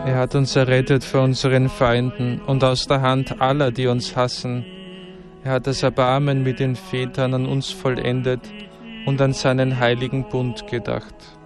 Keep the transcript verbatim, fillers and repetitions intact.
Er hat uns errettet vor unseren Feinden und aus der Hand aller, die uns hassen. Er hat das Erbarmen mit den Vätern an uns vollendet und an seinen heiligen Bund gedacht.